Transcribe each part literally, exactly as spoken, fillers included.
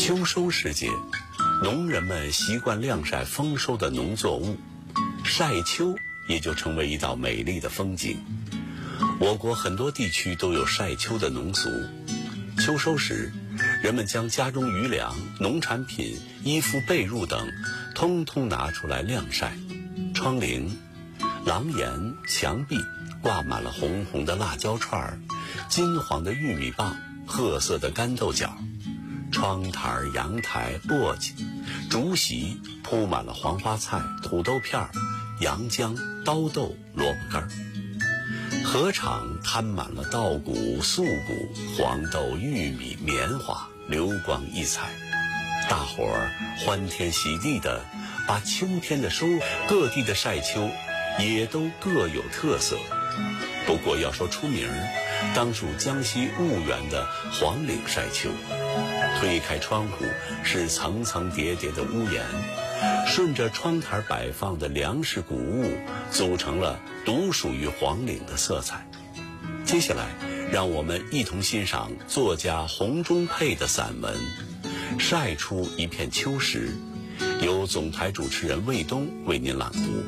秋收时节，农人们习惯晾晒丰收的农作物，晒秋也就成为一道美丽的风景。我国很多地区都有晒秋的农俗。秋收时，人们将家中余粮、农产品、衣服、被褥等通通拿出来晾晒。窗棂、廊檐、墙壁挂满了红红的辣椒串儿、金黄的玉米棒、褐色的干豆角。窗台、阳台、簸箕、竹席铺满了黄花菜、土豆片、洋姜、刀豆、萝卜干儿。禾场摊满了稻谷、粟谷、黄豆、玉米、棉花，流光溢彩。大伙儿欢天喜地的把秋天的收，各地的晒秋也都各有特色。不过要说出名儿，当属江西婺源的黄岭晒秋。推开窗户是层层叠叠的屋檐，顺着窗台摆放的粮食谷物，组成了独属于黄岭的色彩。接下来，让我们一同欣赏作家洪忠佩的散文《晒出一片秋时》，由总台主持人卫东为您朗读。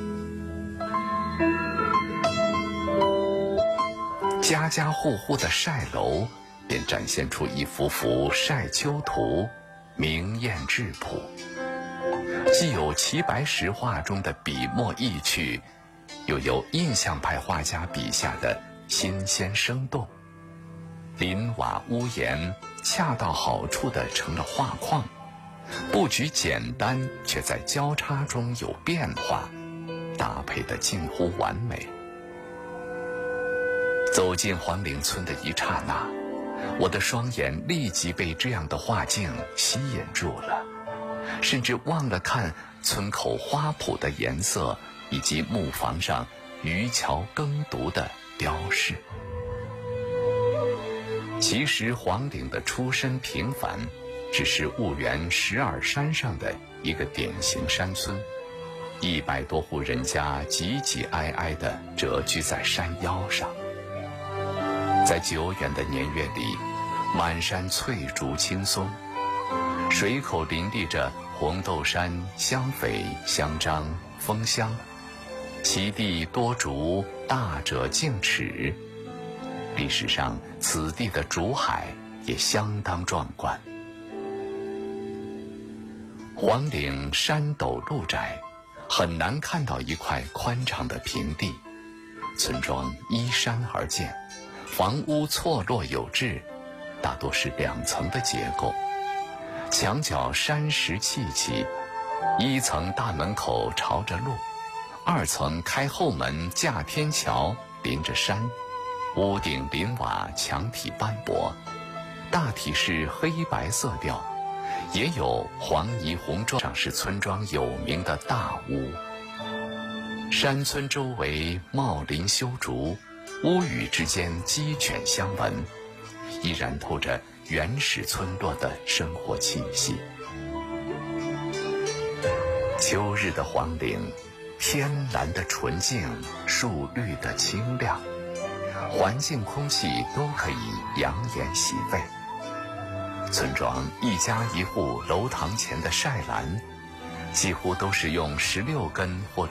家家户户的晒楼，便展现出一幅幅晒秋图，明艳质朴，既有齐白石画中的笔墨意趣，又有印象派画家笔下的新鲜生动。林瓦屋檐恰到好处地成了画框，布局简单，却在交叉中有变化，搭配得近乎完美。走进黄岭村的一刹那，我的双眼立即被这样的画境吸引住了，甚至忘了看村口花圃的颜色以及木房上渔樵耕读的雕饰。其实黄岭的出身平凡，只是婺源石耳山上的一个典型山村，一百多户人家挤挤挨挨地蛰居在山腰上。在久远的年月里，满山翠竹青松，水口林立着红豆杉、香榧、香樟、枫香，其地多竹，大者径尺。历史上此地的竹海也相当壮观。黄岭山陡路窄，很难看到一块宽敞的平地，村庄依山而建，房屋错落有致，大多是两层的结构，墙角山石砌起，一层大门口朝着路，二层开后门架天桥，临着山，屋顶临瓦，墙体斑驳，大体是黑白色调，也有黄泥红砖，上是村庄有名的大屋。山村周围茂林修竹，屋宇之间鸡犬相闻，依然透着原始村落的生活气息。秋日的黄岭，天蓝的纯净，树绿的清亮，环境空气都可以养眼洗胃。村庄一家一户楼堂前的晒篮，几乎都是用十六根或